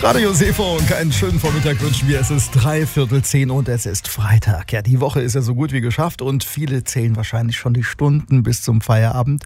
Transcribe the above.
Radio Seefunk, einen schönen Vormittag wünschen wir. Es ist 9:45 und es ist Freitag. Ja, die Woche ist ja so gut wie geschafft und viele zählen wahrscheinlich schon die Stunden bis zum Feierabend.